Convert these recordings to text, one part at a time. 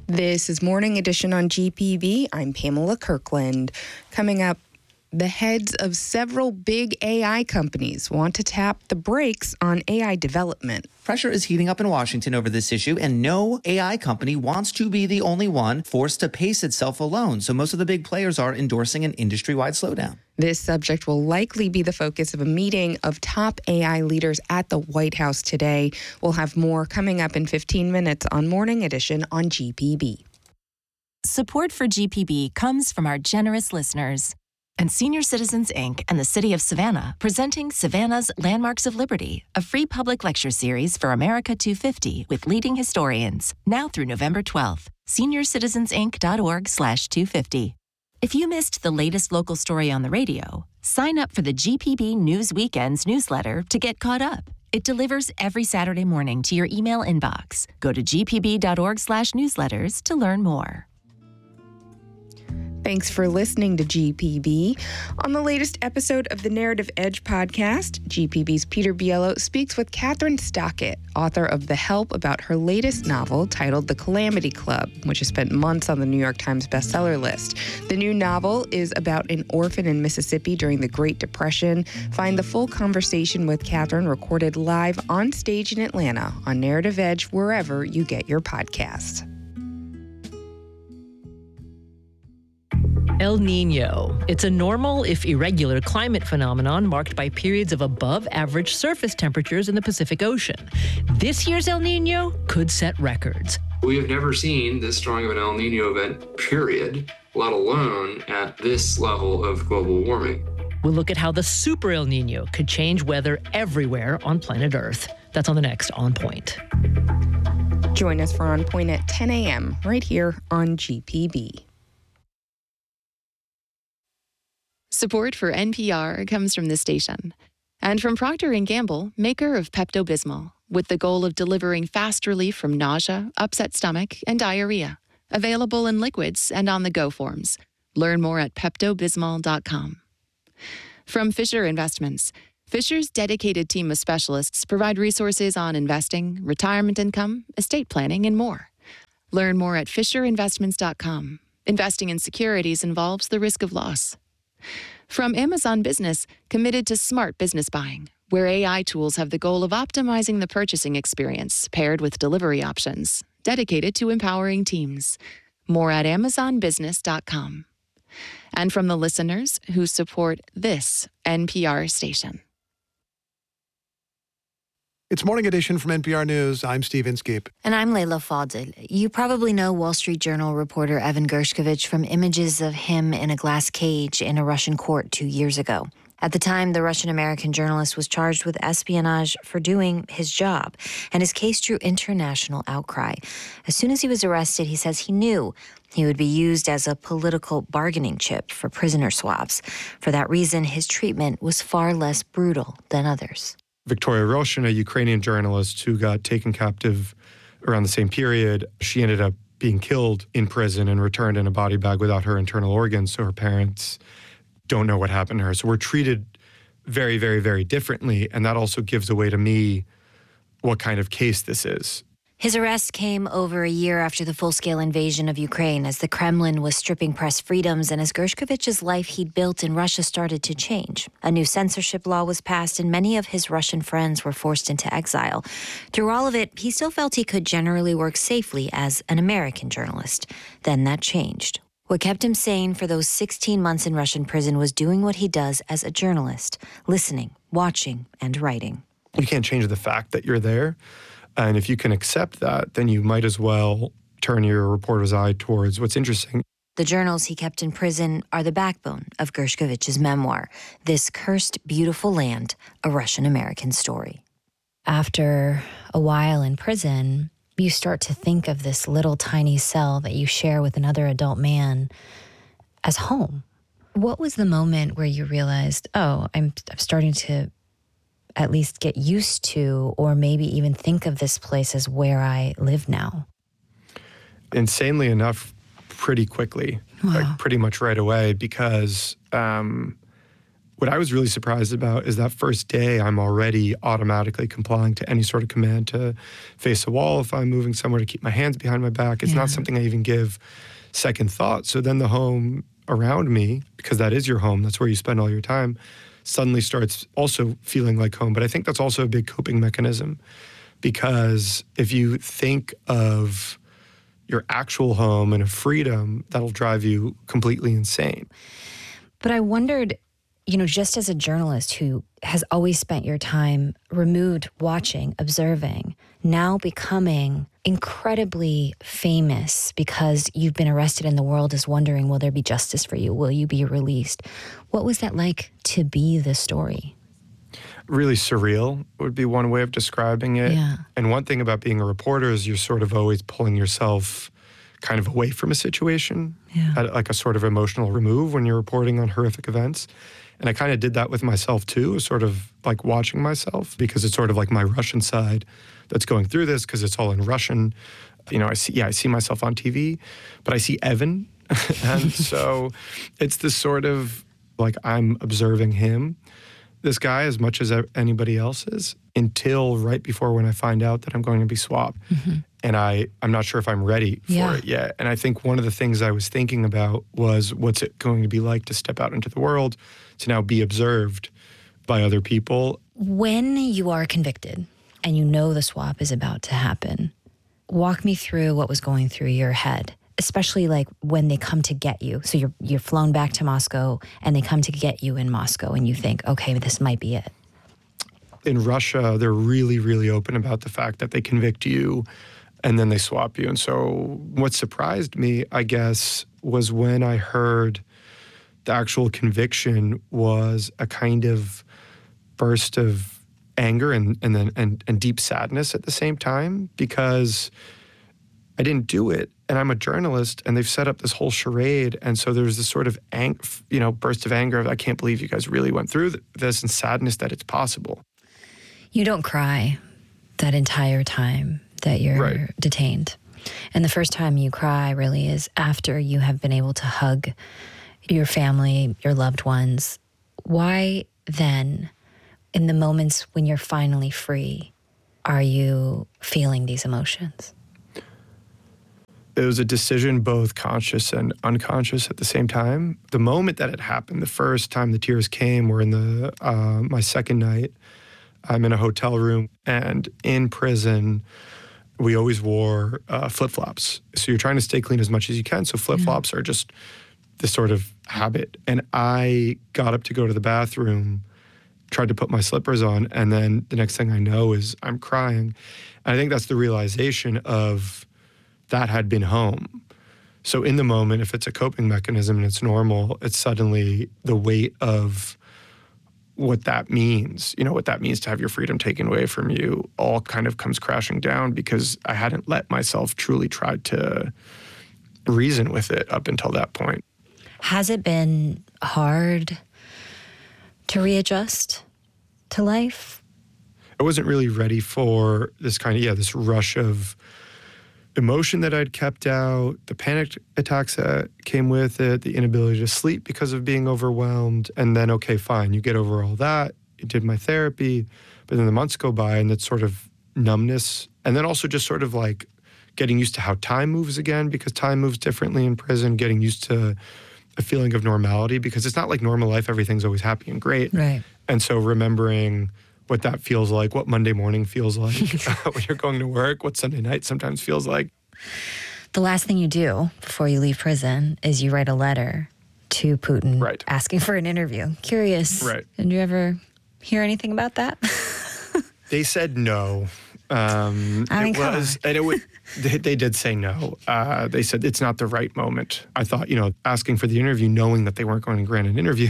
This is Morning Edition on GPB. I'm Pamela Kirkland. Coming up, the heads of several big AI companies want to tap the brakes on AI development. Pressure is heating up in Washington over this issue, and no AI company wants to be the only one forced to pace itself alone. So most of the big players are endorsing an industry-wide slowdown. This subject will likely be the focus of a meeting of top AI leaders at the White House today. We'll have more coming up in 15 minutes on Morning Edition on GPB. Support for GPB comes from our generous listeners and Senior Citizens, Inc. and the City of Savannah, presenting Savannah's Landmarks of Liberty, a free public lecture series for America 250 with leading historians, now through November 12th. SeniorCitizensinc.org/250. If you missed the latest local story on the radio, sign up for the GPB News Weekends newsletter to get caught up. It delivers every Saturday morning to your email inbox. Go to gpb.org/newsletters to learn more. Thanks for listening to GPB. On the latest episode of the Narrative Edge podcast, GPB's Peter Biello speaks with Kathryn Stockett, author of The Help, about her latest novel titled The Calamity Club, which has spent months on the New York Times bestseller list. The new novel is about an orphan in Mississippi during the Great Depression. Find the full conversation with Kathryn recorded live on stage in Atlanta on Narrative Edge, wherever you get your podcasts. El Niño. It's a normal, if irregular, climate phenomenon marked by periods of above-average surface temperatures in the Pacific Ocean. This year's El Niño could set records. We have never seen this strong of an El Niño event, period, let alone at this level of global warming. We'll look at how the super El Niño could change weather everywhere on planet Earth. That's on the next On Point. Join us for On Point at 10 a.m. right here on GPB. Support for NPR comes from this station and from Procter & Gamble, maker of Pepto-Bismol, with the goal of delivering fast relief from nausea, upset stomach, and diarrhea. Available in liquids and on-the-go forms. Learn more at peptobismol.com. From Fisher Investments, Fisher's dedicated team of specialists provide resources on investing, retirement income, estate planning, and more. Learn more at fisherinvestments.com. Investing in securities involves the risk of loss. From Amazon Business, committed to smart business buying, where AI tools have the goal of optimizing the purchasing experience paired with delivery options, dedicated to empowering teams. More at amazonbusiness.com. And from the listeners who support this NPR station. It's Morning Edition from NPR News. I'm Steve Inskeep. And I'm Layla Fadel. You probably know Wall Street Journal reporter Evan Gershkovich from images of him in a glass cage in a Russian court 2 years ago. At the time, the Russian-American journalist was charged with espionage for doing his job, and his case drew international outcry. As soon as he was arrested, he says he knew he would be used as a political bargaining chip for prisoner swaps. For that reason, his treatment was far less brutal than others. Victoria Roshin, a Ukrainian journalist who got taken captive around the same period, she ended up being killed in prison and returned in a body bag without her internal organs, so her parents don't know what happened to her. So we're treated very, very, very differently, and that also gives away to me what kind of case this is. His arrest came over a year after the full-scale invasion of Ukraine, as the Kremlin was stripping press freedoms and as Gershkovich's life he'd built in Russia started to change. A new censorship law was passed, and many of his Russian friends were forced into exile. Through all of it, he still felt he could generally work safely as an American journalist. Then that changed. What kept him sane for those 16 months in Russian prison was doing what he does as a journalist, listening, watching, and writing. You can't change the fact that you're there. And if you can accept that, then you might as well turn your reporter's eye towards what's interesting. The journals he kept in prison are the backbone of Gershkovich's memoir, This Cursed Beautiful Land, a Russian-American Story. After a while in prison, you start to think of this little tiny cell that you share with another adult man as home. What was the moment where you realized, oh, I'm starting to at least get used to, or maybe even think of this place as where I live now? Insanely enough, pretty quickly, Wow. like pretty much right away, because what I was really surprised about is that first day, I'm already automatically complying to any sort of command to face a wall if I'm moving somewhere, to keep my hands behind my back. It's not something I even give second thought. So then the home around me, because that is your home, that's where you spend all your time, suddenly starts also feeling like home. But I think that's also a big coping mechanism, because if you think of your actual home and a freedom, that'll drive you completely insane. But I wondered, just as a journalist who has always spent your time removed, watching, observing, now becoming incredibly famous because you've been arrested and the world is wondering, will there be justice for you? Will you be released? What was that like to be the story? Really surreal would be one way of describing it. Yeah. And one thing about being a reporter is you're sort of always pulling yourself kind of away from a situation, at like a sort of emotional remove when you're reporting on horrific events. And I kind of did that with myself too, sort of like watching myself, because it's sort of like my Russian side that's going through this, because it's all in Russian. I see myself on TV, but I see Evan. And so it's this sort of like I'm observing him, this guy, as much as anybody else is, until right before when I find out that I'm going to be swapped. Mm-hmm. And I'm not sure if I'm ready for it yet. And I think one of the things I was thinking about was, what's it going to be like to step out into the world, to now be observed by other people? When you are convicted and you know the swap is about to happen, walk me through what was going through your head, especially like when they come to get you. So you're flown back to Moscow and they come to get you in Moscow and you think, okay, this might be it. In Russia, they're really, really open about the fact that they convict you and then they swap you. And so what surprised me, I guess, was when I heard the actual conviction was a kind of burst of anger and deep sadness at the same time, because I didn't do it, and I'm a journalist, and they've set up this whole charade, and so there's this sort of burst of anger of, I can't believe you guys really went through this, and sadness that it's possible. You don't cry that entire time that you're detained. And the first time you cry really is after you have been able to hug your family, your loved ones. Why then, in the moments when you're finally free, are you feeling these emotions? It was a decision both conscious and unconscious at the same time. The moment that it happened, the first time the tears came, were in my second night. I'm in a hotel room, and in prison, we always wore flip-flops. So you're trying to stay clean as much as you can. So flip-flops are just this sort of habit. And I got up to go to the bathroom, tried to put my slippers on, and then the next thing I know is I'm crying. And I think that's the realization of that had been home. So in the moment, if it's a coping mechanism and it's normal, it's suddenly the weight of what that means, what that means to have your freedom taken away from you, all kind of comes crashing down, because I hadn't let myself truly try to reason with it up until that point. Has it been hard to readjust to life? I wasn't really ready for this kind of, this rush of emotion that I'd kept out, the panic attacks that came with it, the inability to sleep because of being overwhelmed. And then, okay, fine, you get over all that. You did my therapy, but then the months go by and it's sort of numbness. And then also just sort of like getting used to how time moves again, because time moves differently in prison, getting used to a feeling of normality, because it's not like normal life, everything's always happy and great. Right. And so remembering what that feels like, what Monday morning feels like when you're going to work, what Sunday night sometimes feels like. The last thing you do before you leave prison is you write a letter to Putin asking for an interview. Curious. Right. Did you ever hear anything about that? They said no. They did say no. They said it's not the right moment. I thought, asking for the interview, knowing that they weren't going to grant an interview,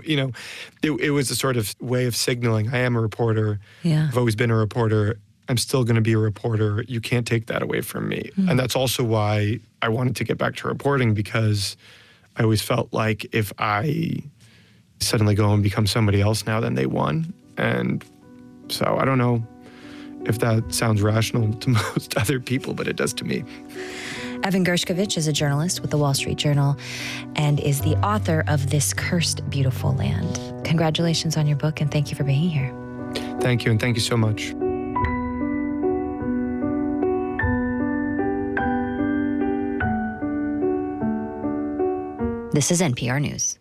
it was a sort of way of signaling, I am a reporter. Yeah. I've always been a reporter. I'm still going to be a reporter. You can't take that away from me. Mm. And that's also why I wanted to get back to reporting, because I always felt like if I suddenly go and become somebody else now, then they won. And so I don't know if that sounds rational to most other people, but it does to me. Evan Gershkovich is a journalist with the Wall Street Journal and is the author of This Cursed Beautiful Land. Congratulations on your book, and thank you for being here. Thank you, and thank you so much. This is NPR News.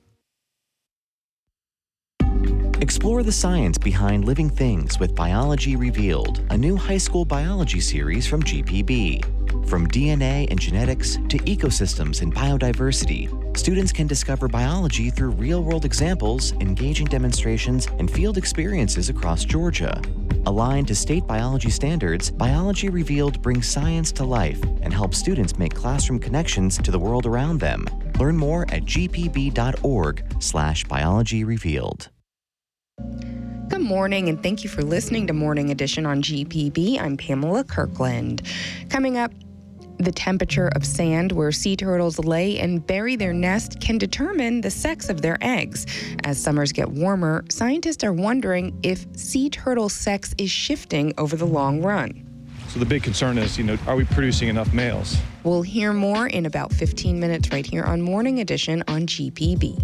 Explore the science behind living things with Biology Revealed, a new high school biology series from GPB. From DNA and genetics to ecosystems and biodiversity, students can discover biology through real-world examples, engaging demonstrations, and field experiences across Georgia. Aligned to state biology standards, Biology Revealed brings science to life and helps students make classroom connections to the world around them. Learn more at gpb.org/Biology Revealed. Good morning, and thank you for listening to Morning Edition on GPB. I'm Pamela Kirkland. Coming up, the temperature of sand where sea turtles lay and bury their nest can determine the sex of their eggs. As summers get warmer, scientists are wondering if sea turtle sex is shifting over the long run. So the big concern is, are we producing enough males? We'll hear more in about 15 minutes right here on Morning Edition on GPB.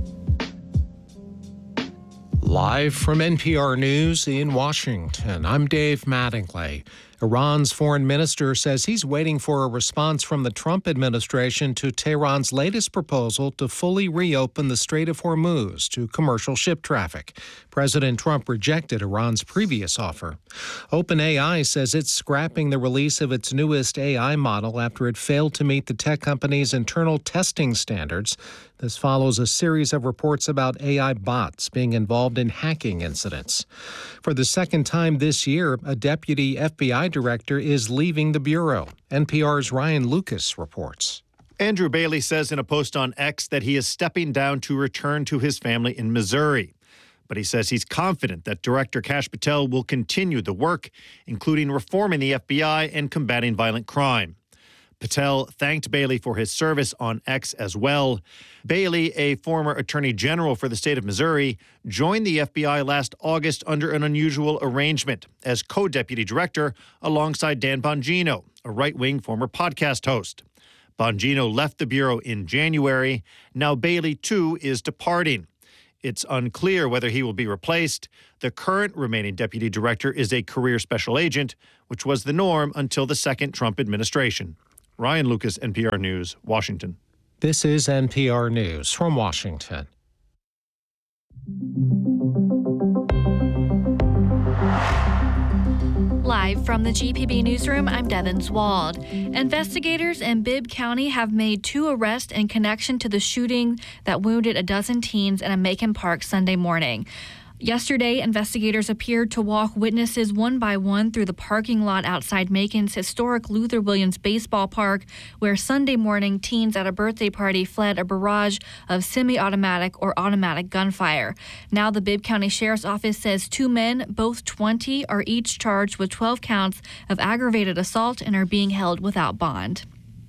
Live from NPR News in Washington, I'm Dave Mattingly. Iran's foreign minister says he's waiting for a response from the Trump administration to Tehran's latest proposal to fully reopen the Strait of Hormuz to commercial ship traffic. President Trump rejected Iran's previous offer. OpenAI says it's scrapping the release of its newest AI model after it failed to meet the tech company's internal testing standards. This follows a series of reports about AI bots being involved in hacking incidents. For the second time this year, a deputy FBI director is leaving the Bureau. NPR's Ryan Lucas reports. Andrew Bailey says in a post on X that he is stepping down to return to his family in Missouri. But he says he's confident that Director Kash Patel will continue the work, including reforming the FBI and combating violent crime. Patel thanked Bailey for his service on X as well. Bailey, a former attorney general for the state of Missouri, joined the FBI last August under an unusual arrangement as co-deputy director alongside Dan Bongino, a right-wing former podcast host. Bongino left the Bureau in January. Now Bailey, too, is departing. It's unclear whether he will be replaced. The current remaining deputy director is a career special agent, which was the norm until the second Trump administration. Ryan Lucas, NPR News, Washington. This is NPR News from Washington. Live from the GPB newsroom, I'm Devin Swald. Investigators in Bibb County have made 2 arrests in connection to the shooting that wounded a dozen teens in a Macon park Sunday morning. Yesterday, investigators appeared to walk witnesses one by one through the parking lot outside Macon's historic Luther Williams baseball park, where Sunday morning teens at a birthday party fled a barrage of semi-automatic or automatic gunfire. Now the Bibb County Sheriff's Office says 2 men, both 20, are each charged with 12 counts of aggravated assault and are being held without bond.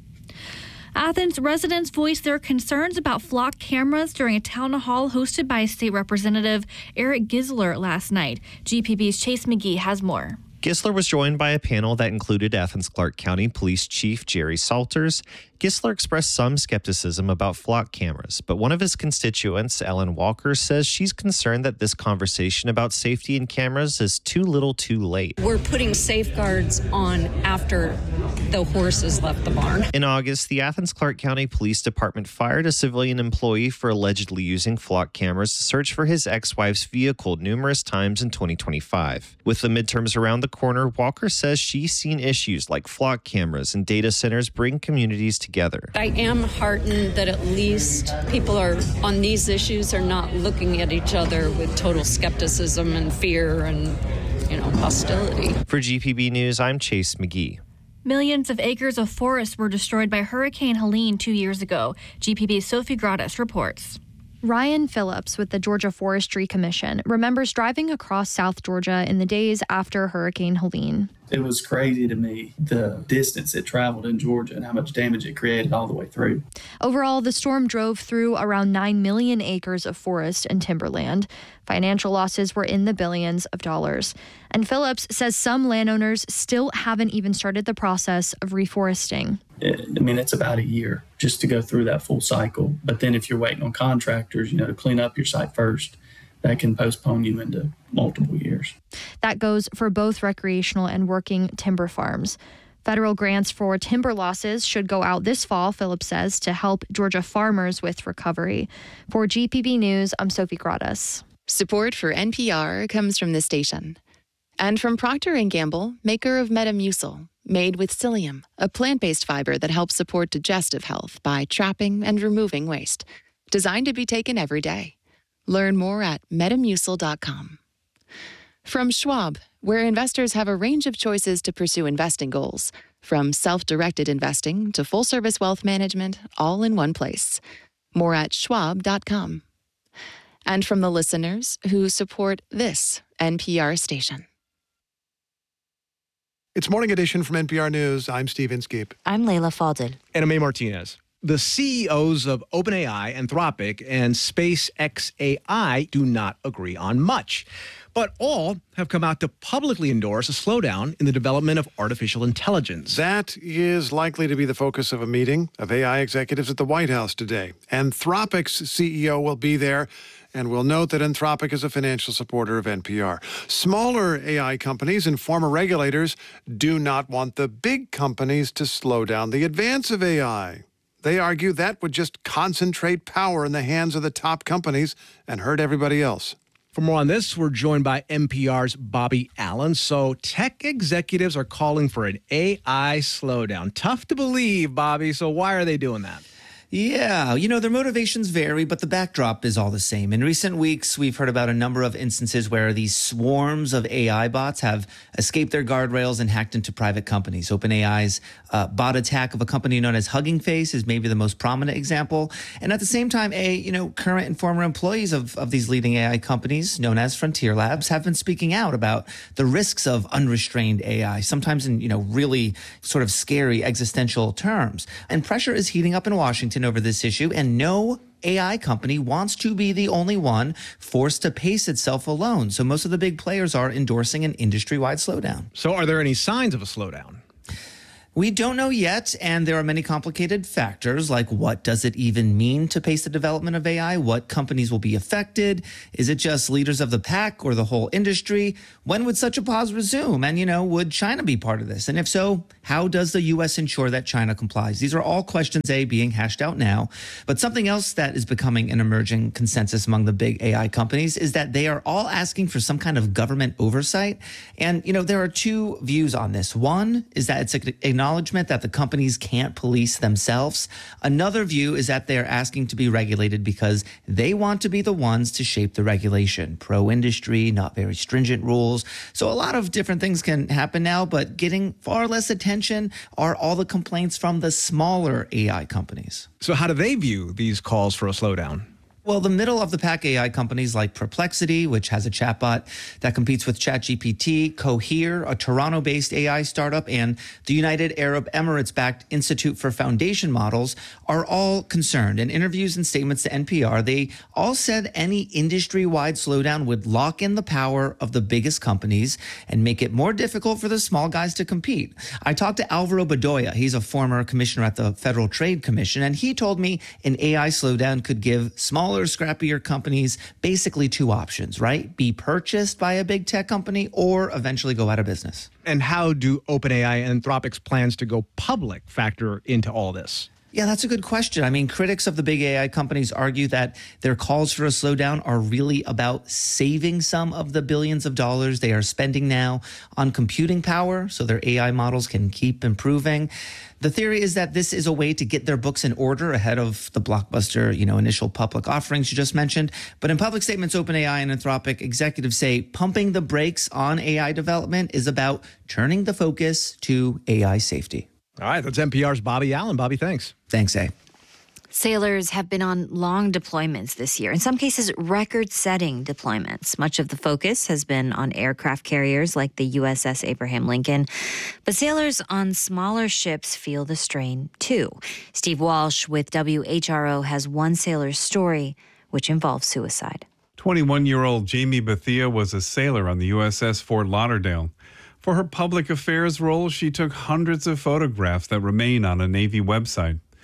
Athens residents voiced their concerns about flock cameras during a town hall hosted by State Representative Eric Gisler last night. GPB's Chase McGee has more. Gisler was joined by a panel that included Athens-Clarke County Police Chief Jerry Salters. Gisler expressed some skepticism about flock cameras, but one of his constituents, Ellen Walker, says she's concerned that this conversation about safety in cameras is too little too late. We're putting safeguards on after the horses left the barn. In August, the Athens-Clarke County Police Department fired a civilian employee for allegedly using flock cameras to search for his ex-wife's vehicle numerous times in 2025. With the midterms around the corner, Walker says she's seen issues like flock cameras and data centers bring communities together. I am heartened that at least people are on these issues are not looking at each other with total skepticism and fear and, hostility. For GPB News, I'm Chase McGee. Millions of acres of forest were destroyed by Hurricane Helene 2 years ago. GPB's Sophie Gratis reports. Ryan Phillips with the Georgia Forestry Commission remembers driving across South Georgia in the days after Hurricane Helene. It was crazy to me, the distance it traveled in Georgia and how much damage it created all the way through. Overall, the storm drove through around 9 million acres of forest and timberland. Financial losses were in the billions of dollars. And Phillips says some landowners still haven't even started the process of reforesting. It's about a year just to go through that full cycle. But then if you're waiting on contractors, to clean up your site first, that can postpone you into multiple years. That goes for both recreational and working timber farms. Federal grants for timber losses should go out this fall, Phillips says, to help Georgia farmers with recovery. For GPB News, I'm Sophie Gradas. Support for NPR comes from this station. And from Procter & Gamble, maker of Metamucil, made with psyllium, a plant-based fiber that helps support digestive health by trapping and removing waste. Designed to be taken every day. Learn more at metamucil.com. From Schwab, where investors have a range of choices to pursue investing goals, from self-directed investing to full-service wealth management, all in one place. More at schwab.com. And from the listeners who support this NPR station. It's Morning Edition from NPR News. I'm Steve Inskeep. I'm Layla Fadel. And I'm May Martinez. The CEOs of OpenAI, Anthropic, and SpaceX AI do not agree on much. But all have come out to publicly endorse a slowdown in the development of artificial intelligence. That is likely to be the focus of a meeting of AI executives at the White House today. Anthropic's CEO will be there, and we'll note that Anthropic is a financial supporter of NPR. Smaller AI companies and former regulators do not want the big companies to slow down the advance of AI. They argue that would just concentrate power in the hands of the top companies and hurt everybody else. For more on this, we're joined by NPR's Bobby Allen. So tech executives are calling for an AI slowdown. Tough to believe, Bobby. So why are they doing that? Yeah, their motivations vary, but the backdrop is all the same. In recent weeks, we've heard about a number of instances where these swarms of AI bots have escaped their guardrails and hacked into private companies. OpenAI's bot attack of a company known as Hugging Face is maybe the most prominent example. And at the same time, current and former employees of these leading AI companies, known as Frontier Labs, have been speaking out about the risks of unrestrained AI, sometimes in, really sort of scary existential terms. And pressure is heating up in Washington over this issue, and no AI company wants to be the only one forced to pace itself alone. So most of the big players are endorsing an industry-wide slowdown. So are there any signs of a slowdown? We don't know yet, and there are many complicated factors, like what does it even mean to pace the development of AI? What companies will be affected? Is it just leaders of the pack or the whole industry? When would such a pause resume? And, would China be part of this? And if so, how does the U.S. ensure that China complies? These are all questions, being hashed out now. But something else that is becoming an emerging consensus among the big AI companies is that they are all asking for some kind of government oversight. And, there are two views on this. One is that it's acknowledgement that the companies can't police themselves. Another view is that they're asking to be regulated because they want to be the ones to shape the regulation. Pro-industry, not very stringent rules. So a lot of different things can happen now, but getting far less attention are all the complaints from the smaller AI companies. So how do they view these calls for a slowdown? Well, the middle-of-the-pack AI companies like Perplexity, which has a chatbot that competes with ChatGPT, Cohere, a Toronto-based AI startup, and the United Arab Emirates-backed Institute for Foundation Models are all concerned. In interviews and statements to NPR, they all said any industry-wide slowdown would lock in the power of the biggest companies and make it more difficult for the small guys to compete. I talked to Alvaro Bedoya. He's a former commissioner at the Federal Trade Commission, and he told me an AI slowdown could give small scrappier companies basically two options, right? Be purchased by a big tech company or eventually go out of business. And how do OpenAI and Anthropic's plans to go public factor into all this? Yeah, that's a good question. I mean, critics of the big AI companies argue that their calls for a slowdown are really about saving some of the billions of dollars they are spending now on computing power so their AI models can keep improving. The theory is that this is a way to get their books in order ahead of the blockbuster, initial public offerings you just mentioned. But in public statements, OpenAI and Anthropic executives say pumping the brakes on AI development is about turning the focus to AI safety. All right, that's NPR's Bobby Allen. Bobby, thanks. Thanks, A. Sailors have been on long deployments this year, in some cases record-setting deployments. Much of the focus has been on aircraft carriers like the USS Abraham Lincoln. But sailors on smaller ships feel the strain, too. Steve Walsh with WHRO has one sailor's story, which involves suicide. 21-year-old Jamie Bethia was a sailor on the USS Fort Lauderdale. For her public affairs role, she took hundreds of photographs that remain on a Navy website.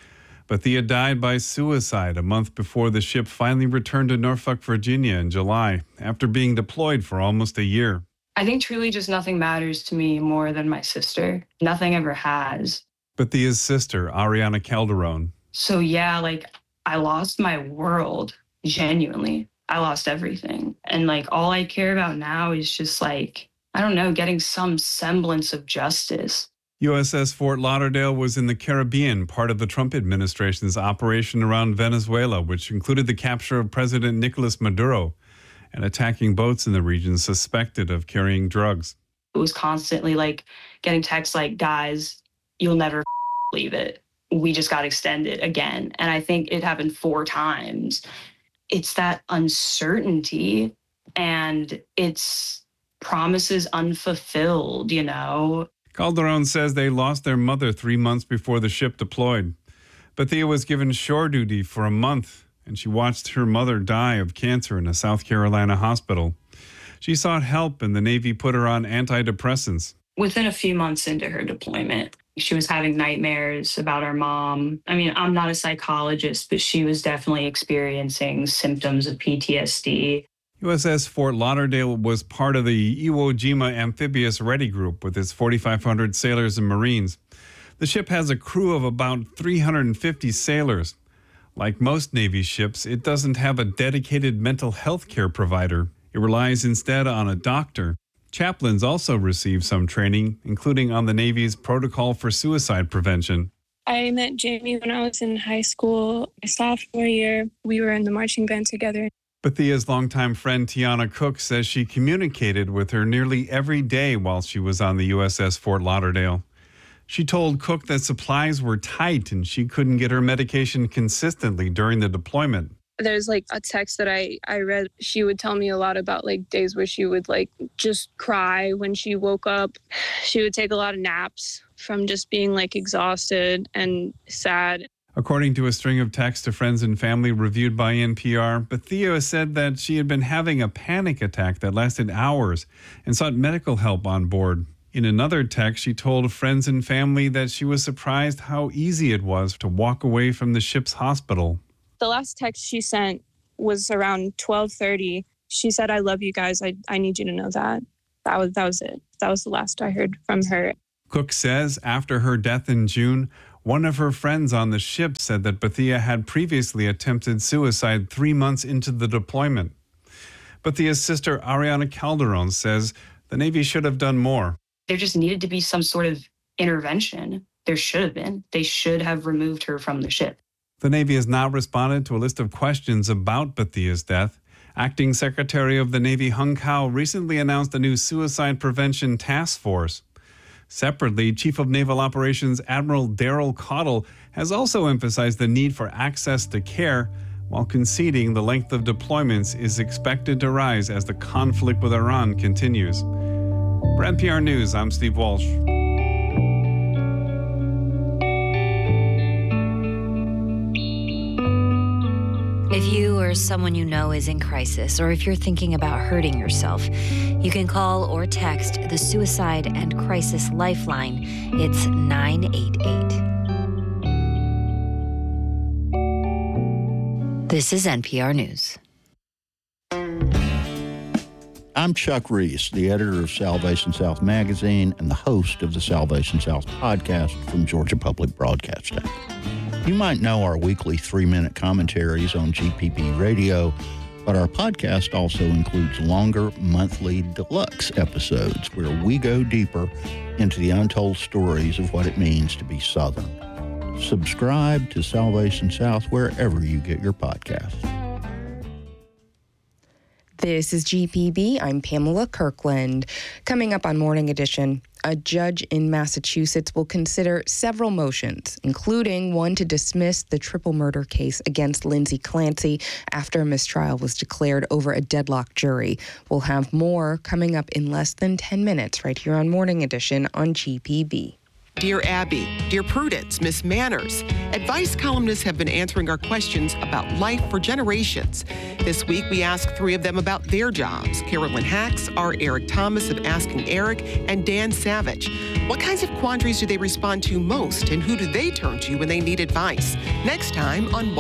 Bethia died by suicide a month before the ship finally returned to Norfolk, Virginia in July, after being deployed for almost a year. I think truly just nothing matters to me more than my sister. Nothing ever has. Bethia's sister, Ariana Calderon. So yeah, I lost my world, genuinely. I lost everything. And all I care about now is just I don't know, getting some semblance of justice. USS Fort Lauderdale was in the Caribbean, part of the Trump administration's operation around Venezuela, which included the capture of President Nicolas Maduro and attacking boats in the region suspected of carrying drugs. It was constantly getting texts guys, you'll never leave it. We just got extended again. And I think it happened 4 times. It's that uncertainty and it's promises unfulfilled, Calderon says they lost their mother 3 months before the ship deployed. Bethia was given shore duty for a month, and she watched her mother die of cancer in a South Carolina hospital. She sought help, and the Navy put her on antidepressants. Within a few months into her deployment, she was having nightmares about her mom. I mean, I'm not a psychologist, but she was definitely experiencing symptoms of PTSD. USS Fort Lauderdale was part of the Iwo Jima Amphibious Ready Group with its 4,500 sailors and Marines. The ship has a crew of about 350 sailors. Like most Navy ships, it doesn't have a dedicated mental health care provider. It relies instead on a doctor. Chaplains also receive some training, including on the Navy's protocol for suicide prevention. I met Jamie when I was in high school. My sophomore year, we were in the marching band together. Bethia's longtime friend Tiana Cook says she communicated with her nearly every day while she was on the USS Fort Lauderdale. She told Cook that supplies were tight and she couldn't get her medication consistently during the deployment. There's a text that I read. She would tell me a lot about days where she would just cry when she woke up. She would take a lot of naps from just being exhausted and sad. According to a string of texts to friends and family reviewed by NPR, Bethia said that she had been having a panic attack that lasted hours and sought medical help on board. In another text, she told friends and family that she was surprised how easy it was to walk away from the ship's hospital. The last text she sent was around 12:30. She said, "I love you guys. I need you to know that." That was it. That was the last I heard from her. Cook says after her death in June, one of her friends on the ship said that Bethia had previously attempted suicide 3 months into the deployment. Bethia's sister, Ariana Calderon, says the Navy should have done more. There just needed to be some sort of intervention. There should have been. They should have removed her from the ship. The Navy has now responded to a list of questions about Bethia's death. Acting Secretary of the Navy Hung Kao recently announced a new suicide prevention task force. Separately, Chief of Naval Operations Admiral Daryl Caudill has also emphasized the need for access to care, while conceding the length of deployments is expected to rise as the conflict with Iran continues. For NPR News, I'm Steve Walsh. If you or someone you know is in crisis, or if you're thinking about hurting yourself, you can call or text the Suicide and Crisis Lifeline. It's 988. This is NPR News. I'm Chuck Reese, the editor of Salvation South magazine and the host of the Salvation South podcast from Georgia Public Broadcasting. You might know our weekly 3-minute commentaries on GPB Radio, but our podcast also includes longer monthly deluxe episodes where we go deeper into the untold stories of what it means to be Southern. Subscribe to Salvation South wherever you get your podcasts. This is GPB. I'm Pamela Kirkland. Coming up on Morning Edition, a judge in Massachusetts will consider several motions, including one to dismiss the triple murder case against Lindsay Clancy after a mistrial was declared over a deadlocked jury. We'll have more coming up in less than 10 minutes right here on Morning Edition on GPB. Dear Abby, Dear Prudence, Miss Manners. Advice columnists have been answering our questions about life for generations. This week, we asked 3 of them about their jobs. Carolyn Hacks, R. Eric Thomas of Asking Eric, and Dan Savage. What kinds of quandaries do they respond to most, and who do they turn to when they need advice? Next time on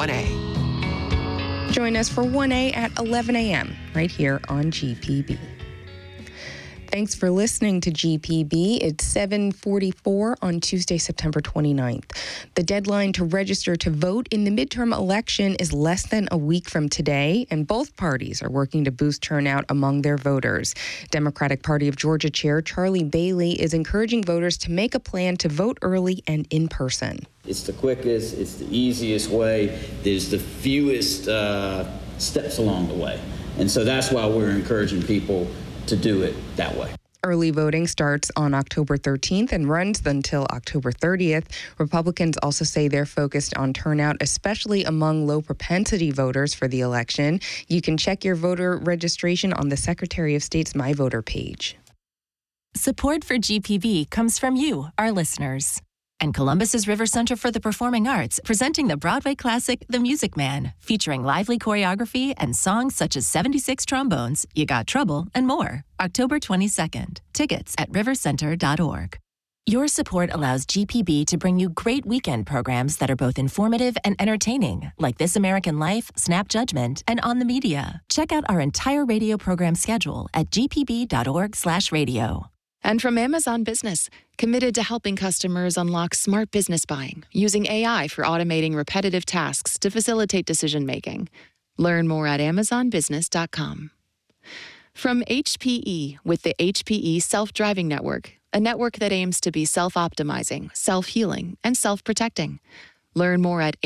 1A. Join us for 1A at 11 a.m. right here on GPB. Thanks for listening to GPB. It's 7:44 on Tuesday, September 29th. The deadline to register to vote in the midterm election is less than a week from today, and both parties are working to boost turnout among their voters. Democratic Party of Georgia Chair Charlie Bailey is encouraging voters to make a plan to vote early and in person. It's the quickest, it's the easiest way, there's the fewest steps along the way. And so that's why we're encouraging people to do it that way. Early voting starts on October 13th and runs until October 30th. Republicans also say they're focused on turnout, especially among low-propensity voters for the election. You can check your voter registration on the Secretary of State's My Voter page. Support for GPB comes from you, our listeners. And Columbus's River Center for the Performing Arts, presenting the Broadway classic The Music Man, featuring lively choreography and songs such as 76 Trombones, You Got Trouble, and more. October 22nd. Tickets at rivercenter.org. Your support allows GPB to bring you great weekend programs that are both informative and entertaining, like This American Life, Snap Judgment, and On the Media. Check out our entire radio program schedule at gpb.org/radio. And from Amazon Business, committed to helping customers unlock smart business buying using AI for automating repetitive tasks to facilitate decision-making. Learn more at amazonbusiness.com. From HPE with the HPE Self-Driving Network, a network that aims to be self-optimizing, self-healing, and self-protecting. Learn more at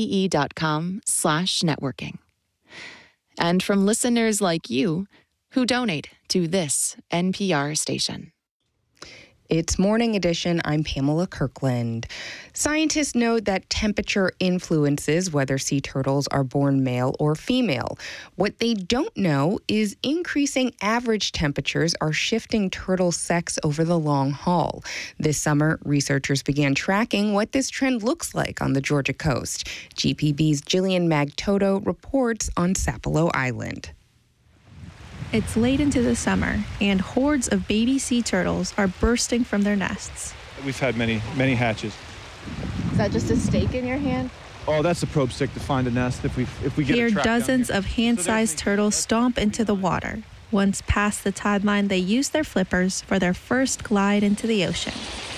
hpe.com/networking. And from listeners like you who donate to this NPR station. It's Morning Edition. I'm Pamela Kirkland. Scientists note that temperature influences whether sea turtles are born male or female. What they don't know is increasing average temperatures are shifting turtle sex over the long haul. This summer, researchers began tracking what this trend looks like on the Georgia coast. GPB's Jillian Magtoto reports on Sapelo Island. It's late into the summer, and hordes of baby sea turtles are bursting from their nests. We've had many hatches. Is that just a stake in your hand? Oh, that's a probe stick to find a nest if we get Here, a track dozens of hand-sized turtles stomp into the water. Once past the tide line, they use their flippers for their first glide into the ocean.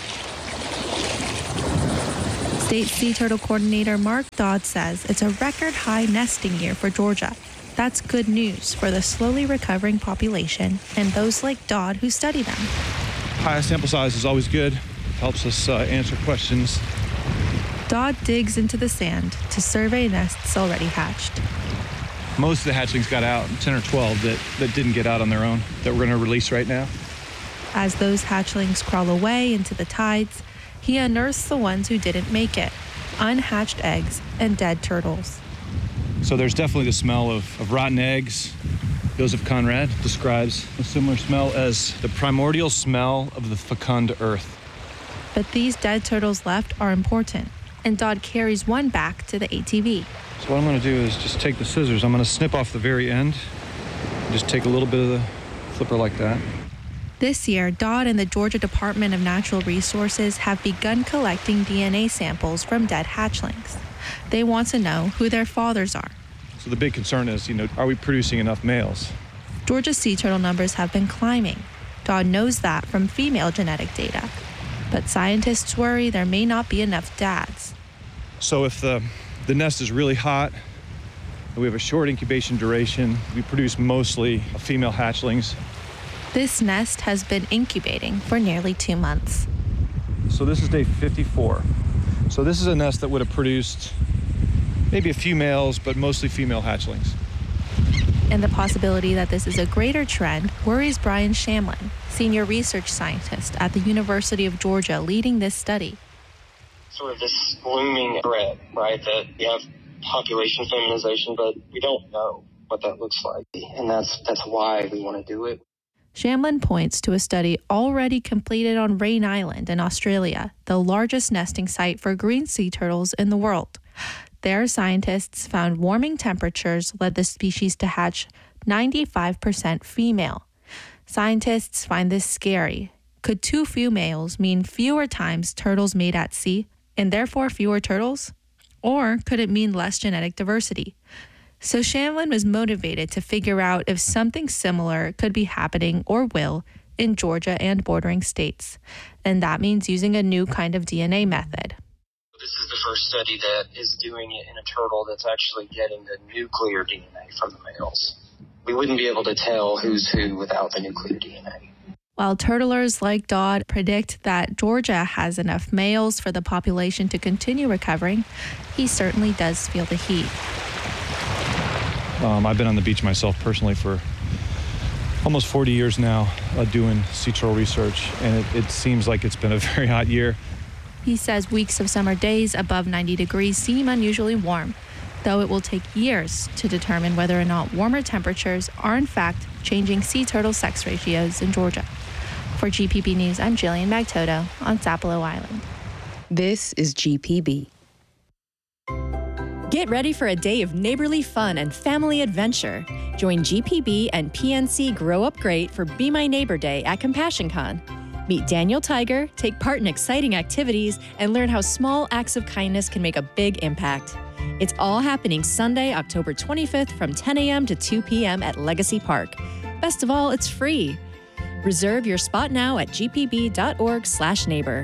State Sea Turtle Coordinator Mark Dodd says it's a record-high nesting year for Georgia. That's good news for the slowly recovering population and those like Dodd who study them. High sample size is always good. Helps us answer questions. Dodd digs into the sand to survey nests already hatched. Most of the hatchlings got out, 10 or 12 that didn't get out on their own, that we're going to release right now. As those hatchlings crawl away into the tides, he unearths the ones who didn't make it, unhatched eggs and dead turtles. So there's definitely the smell of rotten eggs. Joseph Conrad describes a similar smell as the primordial smell of the fecund earth. But these dead turtles left are important, and Dodd carries one back to the ATV. So what I'm going to do is just take the scissors. I'm going to snip off the very end. Just take a little bit of the flipper like that. This year, Dodd and the Georgia Department of Natural Resources have begun collecting DNA samples from dead hatchlings. They want to know who their fathers are. So the big concern is, are we producing enough males? Georgia's sea turtle numbers have been climbing. Dodd knows that from female genetic data. But scientists worry there may not be enough dads. So if the nest is really hot, and we have a short incubation duration, we produce mostly female hatchlings. This nest has been incubating for nearly 2 months. So this is day 54. So this is a nest that would have produced maybe a few males, but mostly female hatchlings. And the possibility that this is a greater trend worries Brian Shamlin, senior research scientist at the University of Georgia leading this study. Sort of this looming threat, right, that we have population feminization, but we don't know what that looks like. And that's why we want to do it. Shamlin points to a study already completed on Rain Island in Australia, the largest nesting site for green sea turtles in the world. There, scientists found warming temperatures led the species to hatch 95% female. Scientists find this scary. Could too few males mean fewer times turtles mate at sea, and therefore fewer turtles? Or could it mean less genetic diversity? So Shamlin was motivated to figure out if something similar could be happening or will in Georgia and bordering states. And that means using a new kind of DNA method. This is the first study that is doing it in a turtle that's actually getting the nuclear DNA from the males. We wouldn't be able to tell who's who without the nuclear DNA. While turtlers like Dodd predict that Georgia has enough males for the population to continue recovering, he certainly does feel the heat. I've been on the beach myself personally for almost 40 years now doing sea turtle research, and it seems like it's been a very hot year. He says weeks of summer days above 90 degrees seem unusually warm, though it will take years to determine whether or not warmer temperatures are in fact changing sea turtle sex ratios in Georgia. For GPB News, I'm Jillian Magtoto on Sapelo Island. This is GPB. Get ready for a day of neighborly fun and family adventure. Join GPB and PNC Grow Up Great for Be My Neighbor Day at CompassionCon. Meet Daniel Tiger, take part in exciting activities, and learn how small acts of kindness can make a big impact. It's all happening Sunday, October 25th from 10 a.m. to 2 p.m. at Legacy Park. Best of all, it's free. Reserve your spot now at gpb.org/neighbor.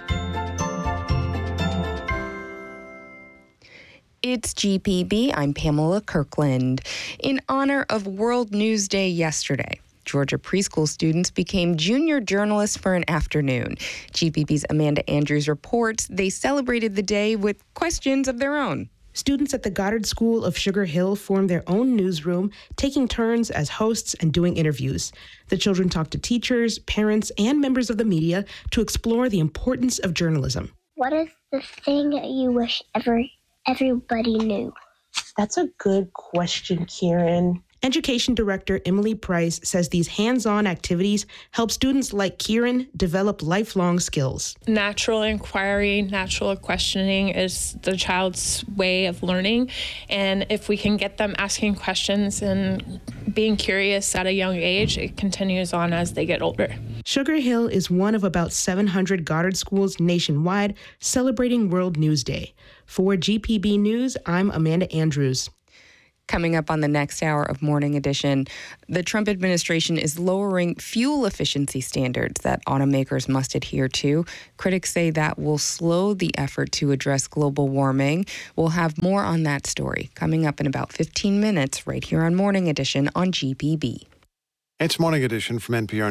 It's GPB. I'm Pamela Kirkland. In honor of World News Day yesterday, Georgia preschool students became junior journalists for an afternoon. GPB's Amanda Andrews reports they celebrated the day with questions of their own. Students at the Goddard School of Sugar Hill formed their own newsroom, taking turns as hosts and doing interviews. The children talked to teachers, parents, and members of the media to explore the importance of journalism. What is the thing that you wish everybody knew? That's a good question, Kieran. Education Director Emily Price says these hands-on activities help students like Kieran develop lifelong skills. Natural inquiry, natural questioning is the child's way of learning. And if we can get them asking questions and being curious at a young age, it continues on as they get older. Sugar Hill is one of about 700 Goddard schools nationwide celebrating World News Day. For GPB News, I'm Amanda Andrews. Coming up on the next hour of Morning Edition, the Trump administration is lowering fuel efficiency standards that automakers must adhere to. Critics say that will slow the effort to address global warming. We'll have more on that story coming up in about 15 minutes right here on Morning Edition on GPB. It's Morning Edition from NPR.